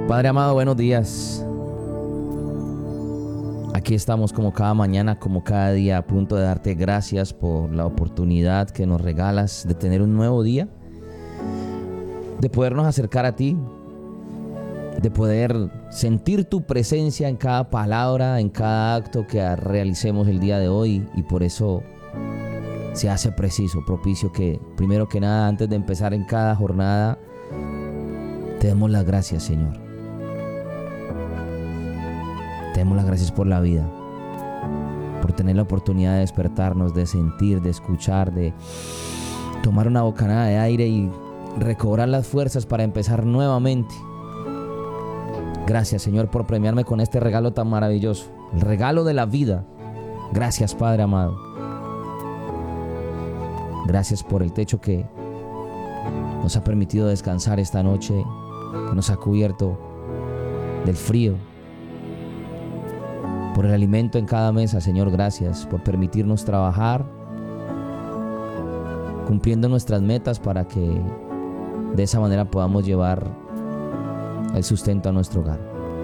Padre amado, buenos días. Aquí estamos como cada mañana, como cada día, a punto de darte gracias por la oportunidad que nos regalas de tener un nuevo día, de podernos acercar a ti, de poder sentir tu presencia en cada palabra, en cada acto que realicemos el día de hoy. Y por eso se hace preciso, propicio que, primero que nada, antes de empezar en cada jornada, te demos las gracias, Señor. Te damos las gracias por la vida, por tener la oportunidad de despertarnos, de sentir, de escuchar, de tomar una bocanada de aire y recobrar las fuerzas para empezar nuevamente. Gracias, Señor, por premiarme con este regalo tan maravilloso, el regalo de la vida. Gracias, Padre amado. Gracias por el techo que nos ha permitido descansar esta noche, que nos ha cubierto del frío. Por el alimento en cada mesa, Señor, gracias por permitirnos trabajar, cumpliendo nuestras metas para que de esa manera podamos llevar el sustento a nuestro hogar.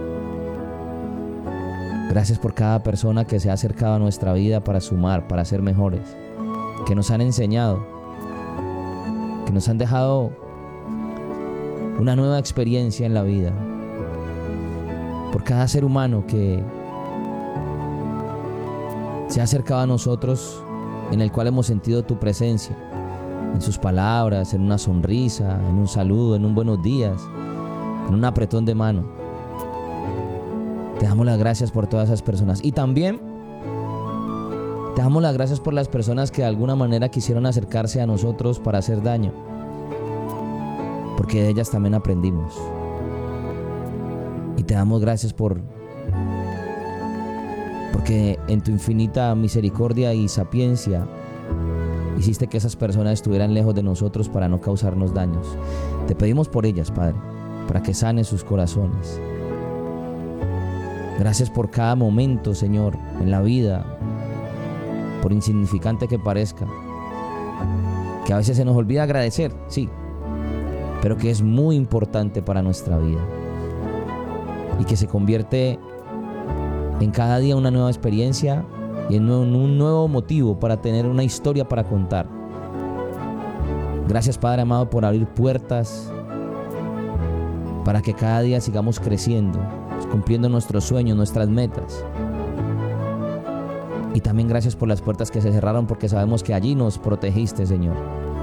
Gracias por cada persona que se ha acercado a nuestra vida para sumar, para ser mejores, que nos han enseñado, que nos han dejado una nueva experiencia en la vida. Por cada ser humano que se ha acercado a nosotros, en el cual hemos sentido tu presencia, en sus palabras, en una sonrisa, en un saludo, en un buenos días, en un apretón de mano. Te damos las gracias por todas esas personas. Y también te damos las gracias por las personas que de alguna manera quisieron acercarse a nosotros para hacer daño, porque de ellas también aprendimos. Y te damos gracias porque en tu infinita misericordia y sapiencia hiciste que esas personas estuvieran lejos de nosotros para no causarnos daños. Te pedimos por ellas, Padre, para que sanes sus corazones. Gracias por cada momento, Señor, en la vida, por insignificante que parezca, que a veces se nos olvida agradecer, sí, pero que es muy importante para nuestra vida y que se convierte en cada día una nueva experiencia y en un nuevo motivo para tener una historia para contar. Gracias, Padre amado, por abrir puertas para que cada día sigamos creciendo, cumpliendo nuestros sueños, nuestras metas. Y también gracias por las puertas que se cerraron, porque sabemos que allí nos protegiste, Señor.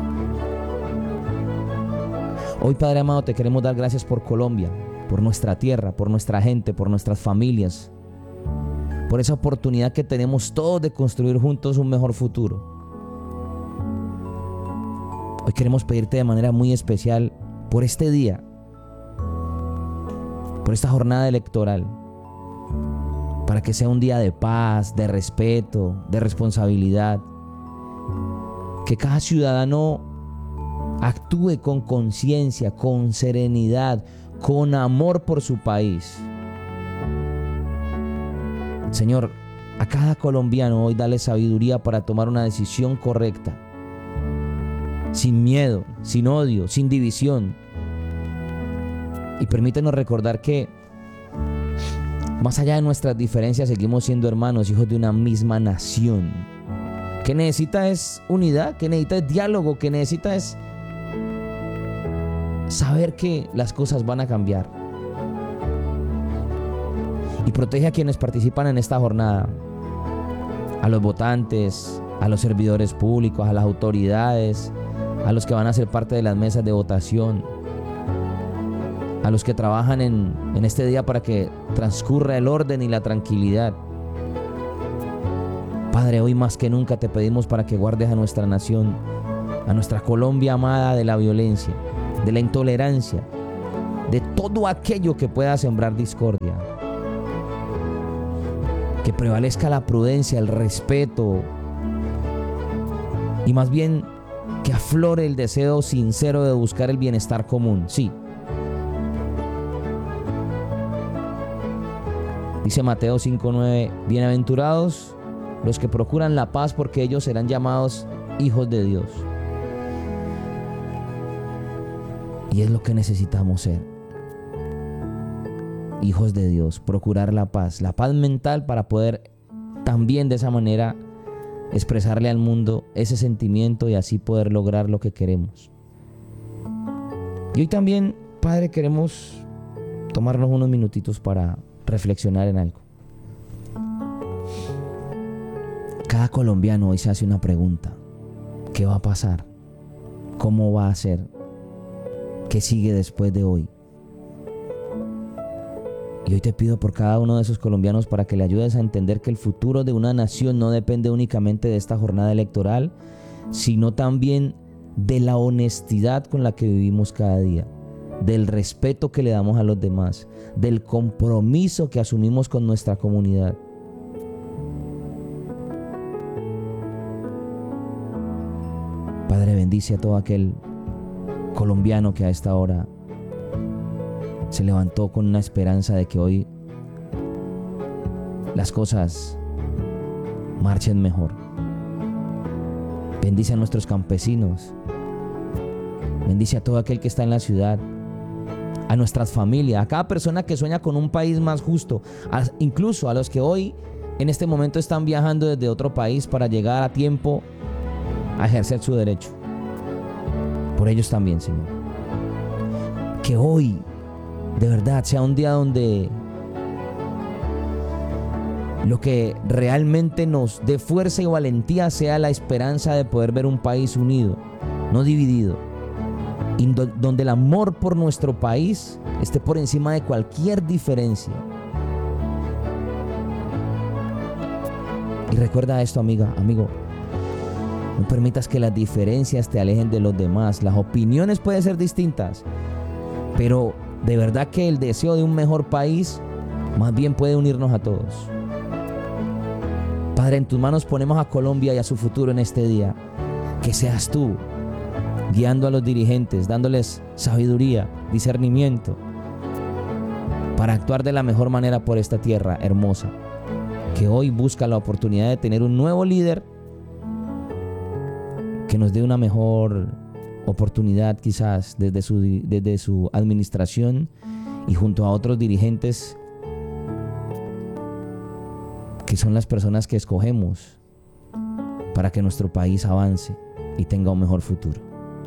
Hoy, Padre amado, te queremos dar gracias por Colombia, por nuestra tierra, por nuestra gente, por nuestras familias, por esa oportunidad que tenemos todos de construir juntos un mejor futuro. Hoy queremos pedirte de manera muy especial por este día, por esta jornada electoral, para que sea un día de paz, de respeto, de responsabilidad, que cada ciudadano actúe con conciencia, con serenidad, con amor por su país. Señor, a cada colombiano hoy dale sabiduría para tomar una decisión correcta, sin miedo, sin odio, sin división. Y permítenos recordar que más allá de nuestras diferencias seguimos siendo hermanos, hijos de una misma nación, que necesita es unidad, que necesita es diálogo, que necesita es saber que las cosas van a cambiar. Y protege a quienes participan en esta jornada, a los votantes, a los servidores públicos, a las autoridades, a los que van a ser parte de las mesas de votación, a los que trabajan en este día para que transcurra el orden y la tranquilidad. Padre, hoy más que nunca te pedimos para que guardes a nuestra nación, a nuestra Colombia amada, de la violencia, de la intolerancia, de todo aquello que pueda sembrar discordia. Que prevalezca la prudencia, el respeto y más bien que aflore el deseo sincero de buscar el bienestar común. Sí. Dice Mateo 5:9, bienaventurados los que procuran la paz, porque ellos serán llamados hijos de Dios. Y es lo que necesitamos ser. hijos de Dios, procurar la paz mental para poder también de esa manera expresarle al mundo ese sentimiento y así poder lograr lo que queremos. Y hoy también, Padre, queremos tomarnos unos minutitos para reflexionar en algo. Cada colombiano hoy se hace una pregunta: ¿qué va a pasar? ¿Cómo va a ser? ¿Qué sigue después de hoy? Y hoy te pido por cada uno de esos colombianos para que le ayudes a entender que el futuro de una nación no depende únicamente de esta jornada electoral, sino también de la honestidad con la que vivimos cada día, del respeto que le damos a los demás, del compromiso que asumimos con nuestra comunidad. Padre, bendice a todo aquel colombiano que a esta hora se levantó con una esperanza de que hoy las cosas marchen mejor. Bendice a nuestros campesinos. Bendice a todo aquel que está en la ciudad, a nuestras familias, a cada persona que sueña con un país más justo, incluso a los que hoy en este momento están viajando desde otro país para llegar a tiempo a ejercer su derecho. Por ellos también, Señor. Que hoy de verdad sea un día donde lo que realmente nos dé fuerza y valentía sea la esperanza de poder ver un país unido, no dividido, y donde el amor por nuestro país esté por encima de cualquier diferencia. Y recuerda esto, amiga, amigo: no permitas que las diferencias te alejen de los demás. Las opiniones pueden ser distintas, pero de verdad que el deseo de un mejor país más bien puede unirnos a todos. Padre, en tus manos ponemos a Colombia y a su futuro en este día. Que seas tú guiando a los dirigentes, dándoles sabiduría, discernimiento, para actuar de la mejor manera por esta tierra hermosa, que hoy busca la oportunidad de tener un nuevo líder que nos dé una mejor oportunidad, quizás desde su administración y junto a otros dirigentes que son las personas que escogemos para que nuestro país avance y tenga un mejor futuro.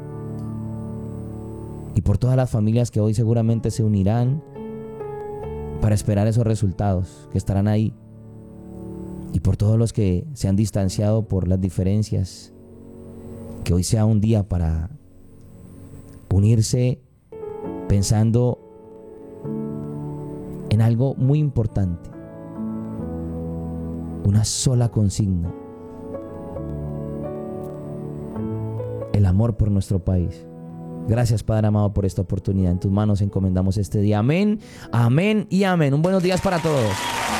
Y por todas las familias que hoy seguramente se unirán para esperar esos resultados, que estarán ahí, y por todos los que se han distanciado por las diferencias, que hoy sea un día para unirse pensando en algo muy importante, una sola consigna: el amor por nuestro país. Gracias, Padre amado, por esta oportunidad. En tus manos encomendamos este día. Amén, amén y amén. Un buenos días para todos.